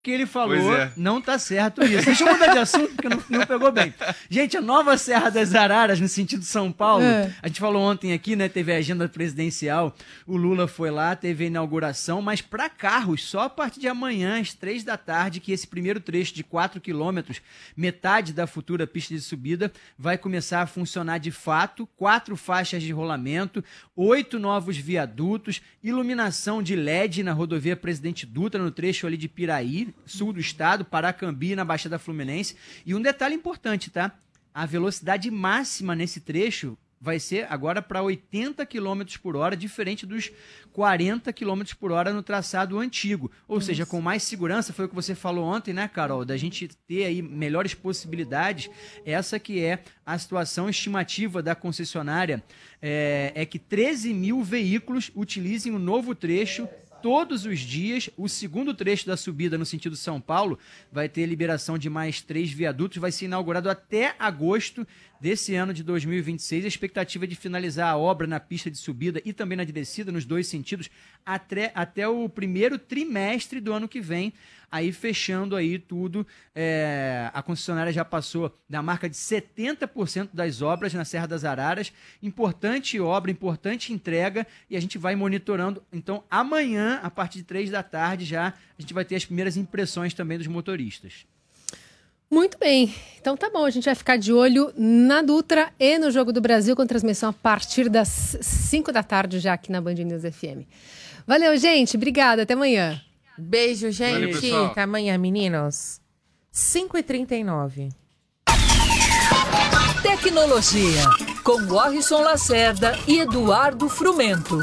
que ele falou, não tá certo isso. Deixa eu mudar de assunto, porque não pegou bem. Gente, a nova Serra das Araras, no sentido São Paulo, a gente falou ontem aqui, né, teve a agenda presidencial, o Lula foi lá, teve a inauguração, mas para carros, só a partir de amanhã, às 3 da tarde, que esse primeiro trecho de 4 quilômetros, metade da futura pista de subida, vai começar a funcionar de fato, 4 faixas de rolamento, 8 novos viadutos, iluminação de LED na rodovia Presidente Dutra, no trecho ali de Piraí, sul do estado, Paracambi, na Baixada Fluminense. E um detalhe importante, tá? A velocidade máxima nesse trecho vai ser agora para 80 km por hora, diferente dos 40 km por hora no traçado antigo. Ou seja, com mais segurança, foi o que você falou ontem, né, Carol? Da gente ter aí melhores possibilidades. Essa que é a situação estimativa da concessionária, é que 13 mil veículos utilizem o novo trecho todos os dias. O segundo trecho da subida no sentido São Paulo vai ter liberação de mais 3 viadutos, vai ser inaugurado até agosto desse ano de 2026. A expectativa é de finalizar a obra na pista de subida e também na de descida, nos dois sentidos, até o primeiro trimestre do ano que vem. Aí fechando aí tudo, a concessionária já passou da marca de 70% das obras na Serra das Araras. Importante obra, importante entrega, e a gente vai monitorando. Então amanhã, a partir de 3 da tarde, já a gente vai ter as primeiras impressões também dos motoristas. Muito bem, então tá bom, a gente vai ficar de olho na Dutra e no Jogo do Brasil, com transmissão a partir das 5 da tarde já aqui na Band News FM. Valeu, gente, obrigada, até amanhã. Beijo, gente. Valeu, até amanhã, meninos. 5h39. Tecnologia, com Warrison Lacerda e Eduardo Frumento.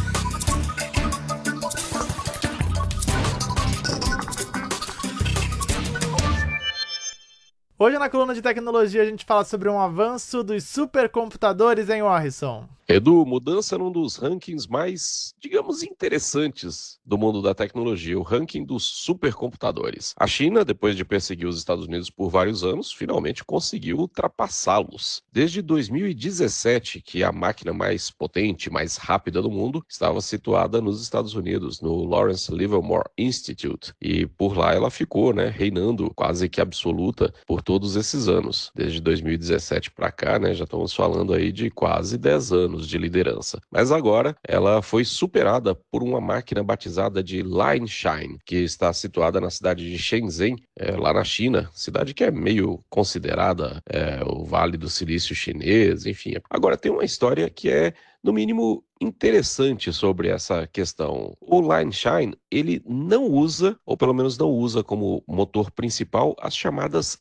Hoje na coluna de tecnologia a gente fala sobre um avanço dos supercomputadores, hein, Warrison? Edu, mudança num dos rankings mais, digamos, interessantes do mundo da tecnologia, o ranking dos supercomputadores. A China, depois de perseguir os Estados Unidos por vários anos, finalmente conseguiu ultrapassá-los. Desde 2017, que a máquina mais potente, mais rápida do mundo, estava situada nos Estados Unidos, no Lawrence Livermore Institute. E por lá ela ficou, reinando quase que absoluta por todos esses anos. Desde 2017 para cá, já estamos falando aí de quase 10 anos de liderança. Mas agora ela foi superada por uma máquina batizada de Lianshine, que está situada na cidade de Shenzhen, lá na China, cidade que é meio considerada o Vale do Silício chinês, enfim. Agora tem uma história que é, no mínimo, interessante sobre essa questão. O Lianshine, ele não usa, ou pelo menos não usa como motor principal, as chamadas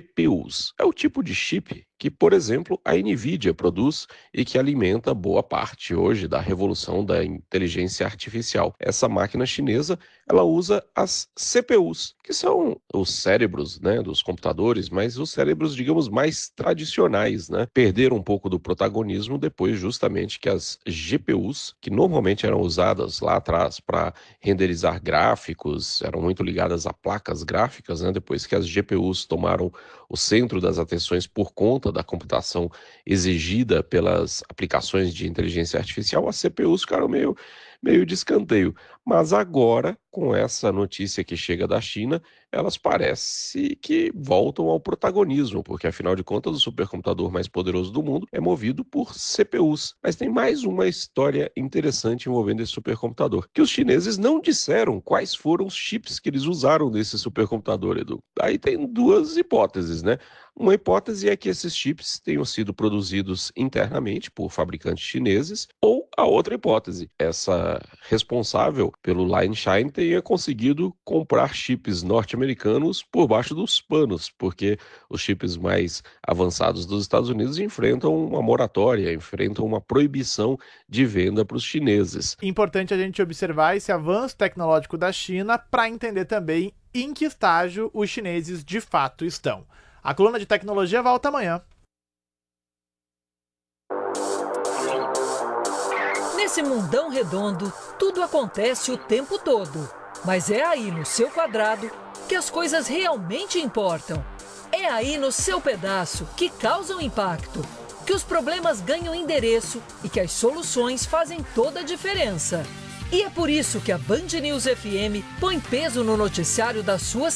GPUs. É o tipo de chip que, por exemplo, a NVIDIA produz e que alimenta boa parte hoje da revolução da inteligência artificial. Essa máquina chinesa, ela usa as CPUs, que são os cérebros, dos computadores, mas os cérebros, digamos, mais tradicionais, perderam um pouco do protagonismo depois justamente que as GPUs, que normalmente eram usadas lá atrás para renderizar gráficos, eram muito ligadas a placas gráficas, depois que as GPUs tomaram o centro das atenções por conta da computação exigida pelas aplicações de inteligência artificial, as CPUs ficaram meio de escanteio. Mas agora, com essa notícia que chega da China, elas parecem que voltam ao protagonismo, porque afinal de contas o supercomputador mais poderoso do mundo é movido por CPUs. Mas tem mais uma história interessante envolvendo esse supercomputador, que os chineses não disseram quais foram os chips que eles usaram nesse supercomputador, Edu. Aí tem duas hipóteses, Uma hipótese é que esses chips tenham sido produzidos internamente por fabricantes chineses, ou a outra hipótese, essa responsável pelo Lianshine tenha conseguido comprar chips norte-americanos por baixo dos panos, porque os chips mais avançados dos Estados Unidos enfrentam uma moratória, enfrentam uma proibição de venda para os chineses. Importante a gente observar esse avanço tecnológico da China para entender também em que estágio os chineses de fato estão. A coluna de tecnologia volta amanhã. Nesse mundão redondo, tudo acontece o tempo todo. Mas é aí no seu quadrado que as coisas realmente importam. É aí no seu pedaço que causam impacto, que os problemas ganham endereço e que as soluções fazem toda a diferença. E é por isso que a Band News FM põe peso no noticiário da sua